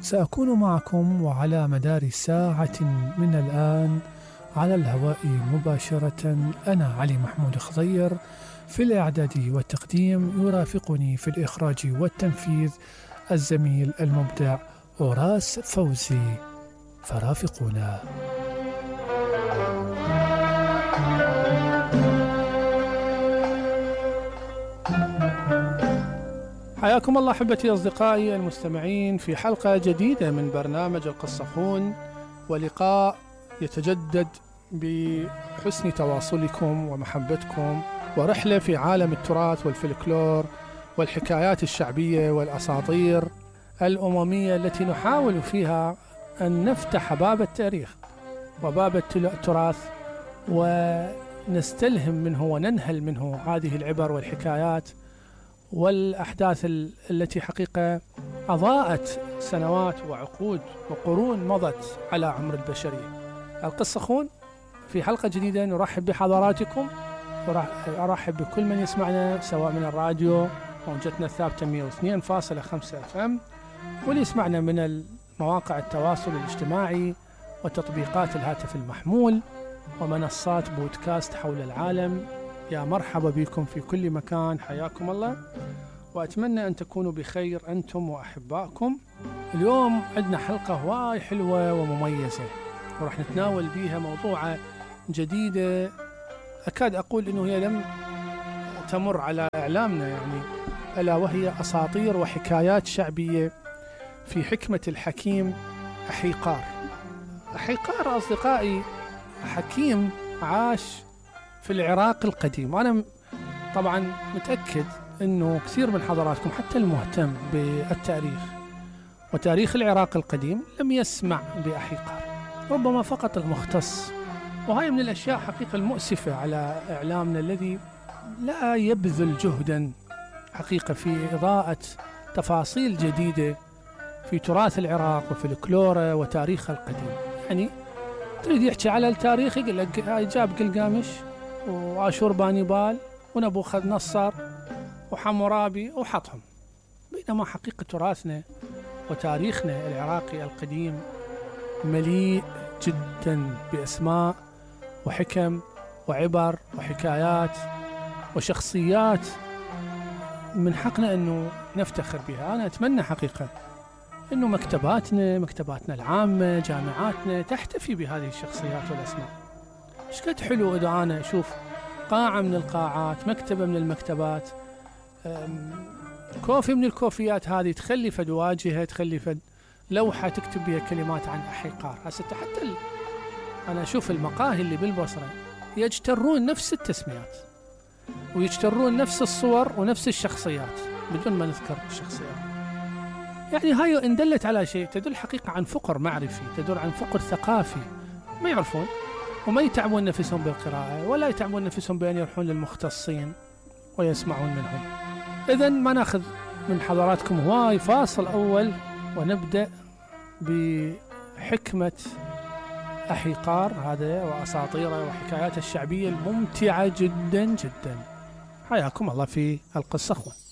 سأكون معكم وعلى مدار ساعة من الآن على الهواء مباشرة. أنا علي محمود خضير في الإعداد والتقديم، يرافقني في الإخراج والتنفيذ الزميل المبدع أوراس فوزي، فرافقونا. حياكم الله أحبتي أصدقائي المستمعين في حلقة جديدة من برنامج القصخون، ولقاء يتجدد بحسن تواصلكم ومحبتكم، ورحلة في عالم التراث والفلكلور والحكايات الشعبية والأساطير الأممية التي نحاول فيها أن نفتح باب التاريخ وباب التراث ونستلهم منه وننهل منه هذه العبر والحكايات والأحداث التي حقيقة أضاءت سنوات وعقود وقرون مضت على عمر البشرية. القصخون في حلقة جديدة نرحب بحضراتكم، أرحب بكل من يسمعنا سواء من الراديو موجتنا الثابتة 102.5 FM، واللي يسمعنا من مواقع التواصل الاجتماعي وتطبيقات الهاتف المحمول ومنصات بودكاست حول العالم. يا مرحبا بكم في كل مكان، حياكم الله، وأتمنى أن تكونوا بخير أنتم وأحبائكم. اليوم عندنا حلقة هواي حلوة ومميزة، ورح نتناول بيها موضوع جديدة أكاد أقول إنه هي لم تمر على إعلامنا، يعني ألا وهي أساطير وحكايات شعبية في حكمة الحكيم أحيقار. أحيقار أصدقائي حكيم عاش في العراق القديم، وأنا طبعا متأكد أنه كثير من حضراتكم حتى المهتم بالتاريخ وتاريخ العراق القديم لم يسمع بأحيقار، ربما فقط المختص. وهي من الأشياء حقيقة المؤسفة على إعلامنا الذي لا يبذل جهدا حقيقة في إضاءة تفاصيل جديدة في تراث العراق وفلكلوره وتاريخه القديم. يعني تريد يحكي على التاريخ يقول لك هاي جاب قلقامش وآشور بانيبال ونبوخذ نصر وحمورابي وحطهم، بينما حقيقة تراثنا وتاريخنا العراقي القديم مليء جدا بأسماء وحكم وعبر وحكايات وشخصيات من حقنا أنه نفتخر بها. أنا أتمنى حقيقة أنه مكتباتنا العامة، جامعاتنا تحتفي بهذه الشخصيات والأسماء. إيش قد حلو إذا أنا أشوف قاعة من القاعات، مكتبة من المكتبات، كوفي من الكوفيات هذه تخلي فد واجهة، تخلي فد لوحة تكتب بها كلمات عن أحيقار. هسه حتى أنا أشوف المقاهي اللي بالبصرة يجترون نفس التسميات ويجترون نفس الصور ونفس الشخصيات بدون ما نذكر الشخصيات. يعني هاي إن دلت على شيء تدل حقيقة عن فقر معرفي، تدل عن فقر ثقافي، ما يعرفون وما يتعبون نفسهم بالقراءة ولا يتعبون نفسهم بأن يروحون للمختصين ويسمعون منهم. إذن ما ناخذ من حضراتكم هواي فاصل أول ونبدأ بحكمة أحيقار هذا وأساطيره وحكاياته الشعبية الممتعة جدا جدا. حياكم الله في القصة أخوان.